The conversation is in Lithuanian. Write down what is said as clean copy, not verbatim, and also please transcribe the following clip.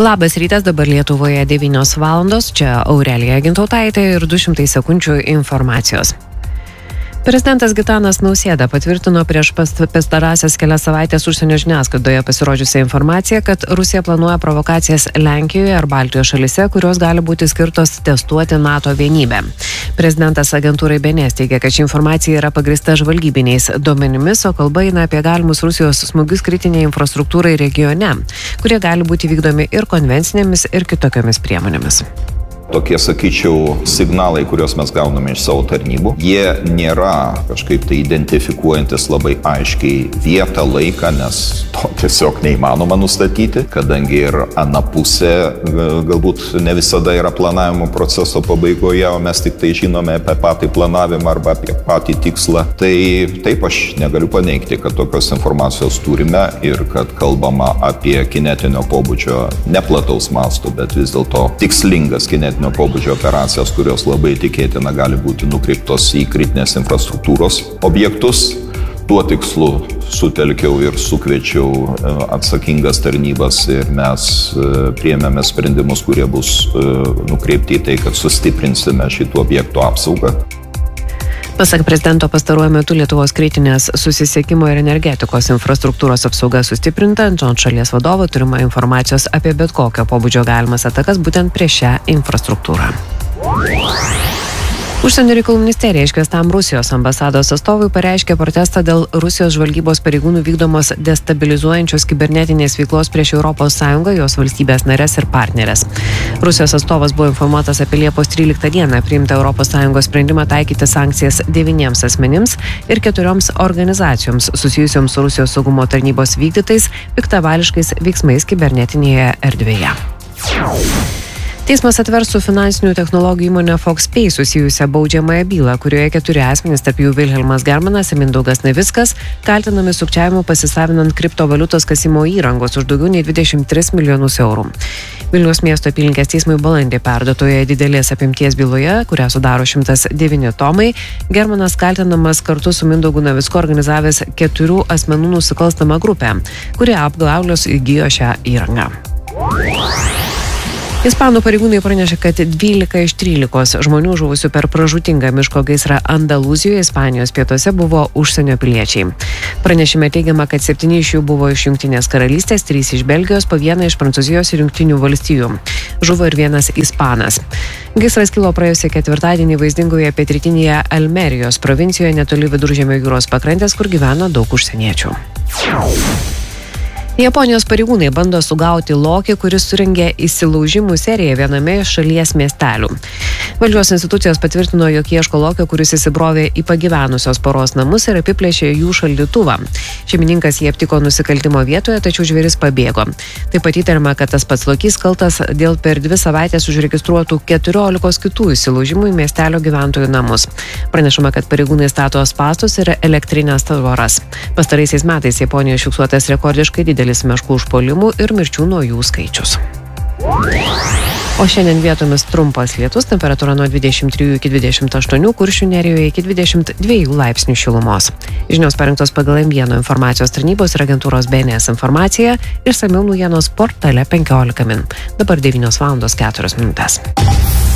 Labas rytas, dabar Lietuvoje 9 valandos, čia Aurelija Gintautaitė ir 200 sekundžių informacijos. Prezidentas Gitanas Nausėda patvirtino prieš pastarąsias kelias savaitės užsienio žiniasklaidoje pasirodžiusią informaciją, kad Rusija planuoja provokacijas Lenkijoje ar Baltijos šalyse, kurios gali būti skirtos testuoti NATO vienybę. Prezidentas agentūrai BNS teigia, kad ši informacija yra pagrįsta žvalgybiniais duomenimis, o kalba eina apie galimus Rusijos smūgius kritinei infrastruktūrai regione, kurie gali būti vykdomi ir konvencinėmis, ir kitokiomis priemonėmis. Tokie, sakyčiau, signalai, kuriuos mes gauname iš savo tarnybų, jie nėra kažkaip tai identifikuojantis labai aiškiai vietą, laiką, nes to tiesiog neįmanoma nustatyti, kadangi ir ana pusė galbūt ne visada yra planavimo proceso pabaigoje, o mes tik tai žinome apie patį planavimą arba apie patį tikslą. Tai taip, aš negaliu paneigti, kad tokios informacijos turime ir kad kalbama apie kinetinio pobūdžio neplataus masto, bet vis dėlto tikslingas kinetinio pobūdžio operacijas, kurios labai tikėtina gali būti nukreiptos į kritinės infrastruktūros objektus. Tuo tikslu sutelkiau ir sukviečiau atsakingas tarnybas ir mes priėmėme sprendimus, kurie bus nukreipti į tai, kad sustiprinsime šitų objektų apsaugą. Pasak prezidento, pastaruoju metu Lietuvos kritinės susisiekimo ir energetikos infrastruktūros apsauga sustiprinta, ant šalies vadovo turima informacijos apie bet kokio pobūdžio galimas atakas būtent prieš šią infrastruktūrą. Užsienio reikalų ministerija iškviestam Rusijos ambasados atstovui pareiškė protestą dėl Rusijos žvalgybos pareigūnų vykdomos destabilizuojančios kibernetinės veiklos prieš ES, jos valstybės narės ir partnerės. Rusijos atstovas buvo informuotas apie Liepos 13 dieną priimtą ES sprendimą taikyti sankcijas 9 asmenims ir 4 organizacijoms susijusioms su Rusijos saugumo tarnybos vykdytais piktavališkais veiksmais kibernetinėje erdvėje. Teismas atvers su finansinių technologijų įmonė FoxPay susijusią baudžiamąją bylą, kurioje 4 asmenys, tarp jų Vilhelmas Germanas ir Mindaugas Navickas, kaltinami sukčiavimu pasisavinant kriptovaliutos kasimo įrangos už daugiau nei 23 milijonus eurų. Vilniaus miesto apylinkės teismui balandį perduotoje didelės apimties byloje, kurią sudaro 109 tomai, Germanas kaltinamas kartu su Mindaugu Navicku organizavęs 4 asmenų nusikalstamą grupę, kurie apgaulios įgijo šią įrangą. Ispanų pareigūnai pranešė, kad 12 iš 13 žmonių žuvusių per pražūtingą miško gaisrą Andalūzijoje, Ispanijos pietuose, buvo užsienio piliečiai. Pranešime teigiama, kad 7 iš jų buvo iš Jungtinės karalystės, 3 iš Belgijos, po 1 iš Prancūzijos ir Jungtinių valstijų. Žuvo ir 1 ispanas. Gaisras kilo praėjusią ketvirtadienį vaizdingoje pietrytinėje Almerijos provincijoje netoli Viduržemio jūros pakrantės, kur gyvena daug užsieniečių. Japonijos pareigūnai bando sugauti lokį, kuris surengė įsilaužimų seriją viename iš šalies miestelių. Valdžios institucijos patvirtino, jog ieško lokio, kuris įsibrovė į pagyvenusios poros namus ir apiplėšė jų šaldytuvą. Šeimininkas jį aptiko nusikaltimo vietoje, tačiau žvėris pabėgo. Taip pat įtariama, kad tas pats lokys kaltas dėl per 2 savaitės užregistruotų 14 kitų įsilaužimų į miestelio gyventojų namus. Pranešama, kad pareigūnai stato spąstus ir elektrinės tvoras. Pastaraisiais metais Japonijoje fiksuotas rekordiškai didelis meškų užpuolimų ir mirčių nuo jų skaičius. O šiandien vietomis trumpas lietus, temperatūra nuo 23 iki 28, Kuršių nerijoje iki 22 laipsnių šilumos. Žinios parengtos pagal M1 informacijos tarnybos ir agentūros BNS informaciją, išsamiau naujienos portale 15 min. Dabar 9 valandos 4 minutės.